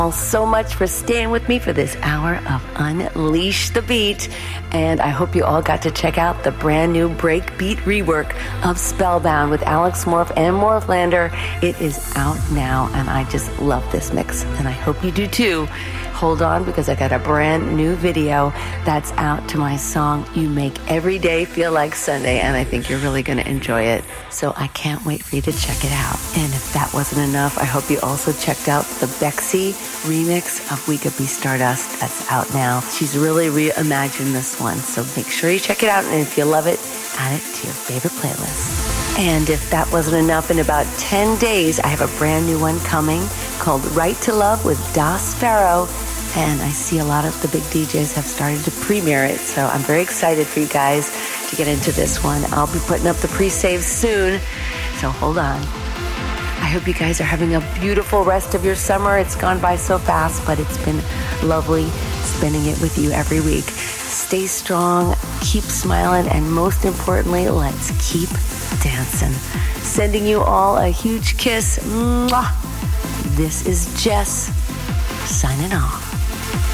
all so much for staying with me for this hour of Unleash the Beat. And I hope you all got to check out the brand new breakbeat rework of Spellbound with Alex Morph and Morphlander. It is out now, and I just love this mix, and I hope you do too. Hold on, because I got a brand new video that's out to my song, You Make Every Day Feel Like Sunday, and I think you're really going to enjoy it. So I can't wait for you to check it out. And if that wasn't enough, I hope you also checked out the Bexy remix of We Could Be Stardust. That's out now. She's really reimagined this one, so make sure you check it out, and if you love it, add it to your favorite playlist. And if that wasn't enough, in about 10 days, I have a brand new one coming called Right to Love with Das Pharaoh. And I see a lot of the big DJs have started to premiere it, so I'm very excited for you guys to get into this one. I'll be putting up the pre-saves soon, so hold on. I hope you guys are having a beautiful rest of your summer. It's gone by so fast, but it's been lovely spending it with you every week. Stay strong, keep smiling, and most importantly, let's keep dancing. Sending you all a huge kiss. Mwah! This is Jess, signing off.